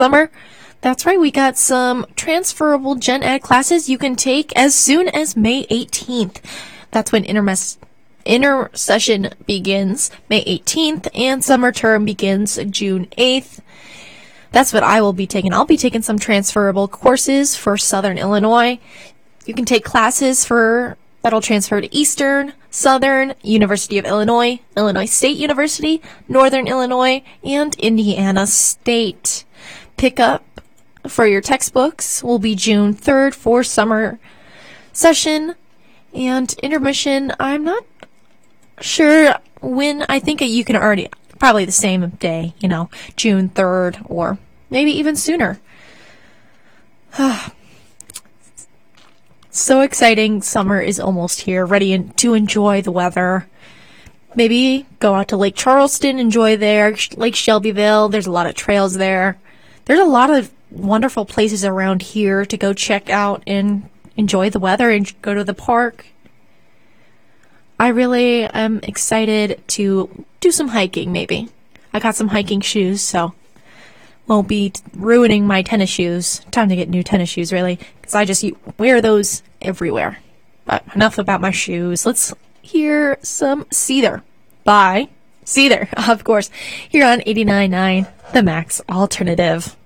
Summer. That's right, we got some transferable gen ed classes you can take as soon as May 18th. That's when intersession begins May 18th and summer term begins June 8th. That's what I will be taking. I'll be taking some transferable courses for Southern Illinois. You can take classes that'll transfer to Eastern, Southern, University of Illinois, Illinois State University, Northern Illinois, and Indiana State. Pickup for your textbooks will be June 3rd for summer session, and intermission, I'm not sure when. I think you can already, probably the same day, June 3rd or maybe even sooner. So exciting. Summer is almost here, ready to enjoy the weather. Maybe go out to Lake Charleston, enjoy there, Lake Shelbyville. There's a lot of trails there. There's a lot of wonderful places around here to go check out and enjoy the weather and go to the park. I really am excited to do some hiking, maybe. I got some hiking shoes, so won't be ruining my tennis shoes. Time to get new tennis shoes, really, because I just wear those everywhere. But enough about my shoes. Let's hear some Seether by Seether, of course, here on 89.9, The Max Alternative.